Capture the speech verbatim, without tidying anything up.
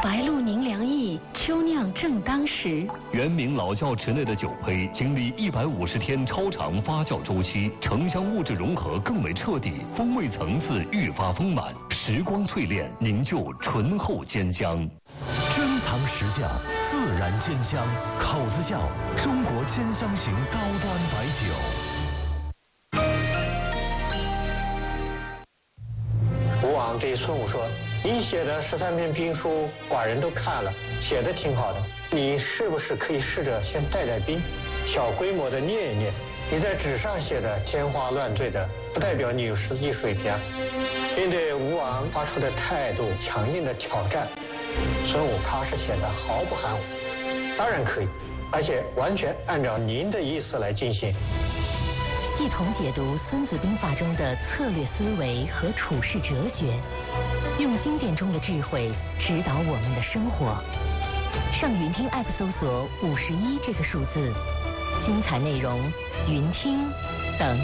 白露宁凉意，秋酿正当时。 原名老窖池内的酒胚，经历一百五十天超长发酵周期，城乡物质融合更为彻底，风味层次愈发丰满，时光淬炼，凝就醇厚坚香。 珍藏实窖，自然坚香，口子窖，中国坚香型高端白酒。 吴王对孙武说：“你写的十三篇兵书，寡人都看了，写的挺好的。你是不是可以试着先带带兵，小规模的念一念？你在纸上写的天花乱坠的，不代表你有实际水平。”面对吴王发出的态度强硬的挑战，孙武踏实写的毫不含糊。当然可以，而且完全按照您的意思来进行。 一同解读《孙子兵法》中的策略思维和处世哲学，用经典中的智慧指导我们的生活。上云听 App 搜索五十一这个数字，精彩内容云听等